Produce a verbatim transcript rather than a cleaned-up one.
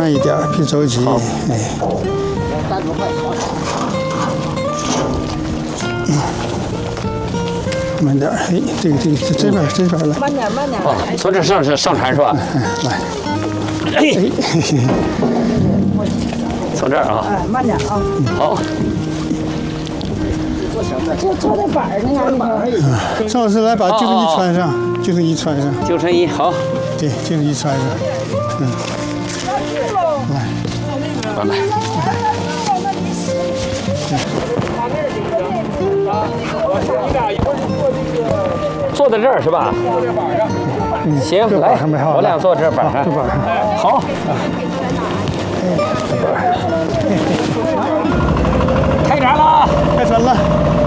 慢一点，别着急。哎。嗯，慢点，哎，这个这个这这边这边来。 慢点慢点。 哦，从这上上上船是吧？ 来。 哎。从这儿啊。 哎，慢点啊。 好。 就坐在板儿那样的。赵老师来把救生衣穿上，救生衣穿上。 救生衣好。 对，救生衣穿上。嗯。来。 慢慢。坐在这儿是吧？行，来，我俩坐这板上。好。开船了！ 开船了！